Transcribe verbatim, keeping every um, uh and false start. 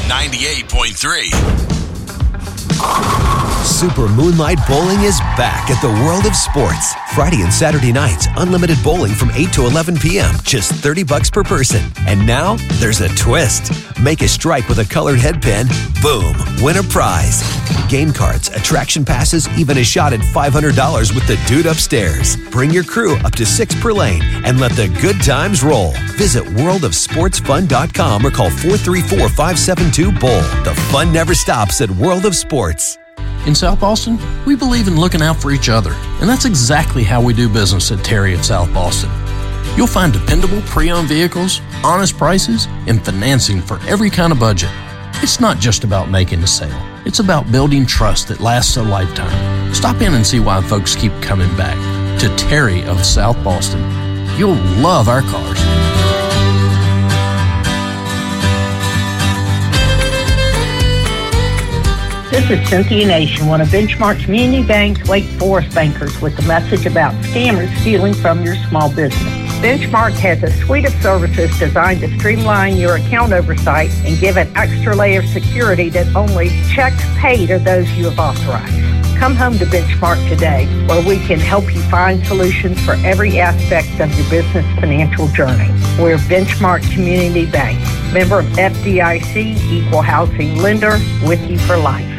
ninety-eight point three. Super Moonlight Bowling is back at the World of Sports. Friday and Saturday nights, unlimited bowling from eight to eleven p.m., just thirty bucks per person. And now, there's a twist. Make a strike with a colored headpin, boom, win a prize. Game cards, attraction passes, even a shot at five hundred dollars with the dude upstairs. Bring your crew up to six per lane and let the good times roll. Visit world of sports fun dot com or call four three four, five seven two, B O W L. The fun never stops at World of Sports. In South Boston, we believe in looking out for each other, and that's exactly how we do business at Terry of South Boston. You'll find dependable pre-owned vehicles, honest prices, and financing for every kind of budget. It's not just about making a sale. It's about building trust that lasts a lifetime. Stop in and see why folks keep coming back to Terry of South Boston. You'll love our cars. This is Cynthia Nation, one of Benchmark Community Bank's Wake Forest bankers, with a message about scammers stealing from your small business. Benchmark has a suite of services designed to streamline your account oversight and give an extra layer of security that only checks paid are those you have authorized. Come home to Benchmark today, where we can help you find solutions for every aspect of your business financial journey. We're Benchmark Community Bank, member of F D I C, equal housing lender, with you for life.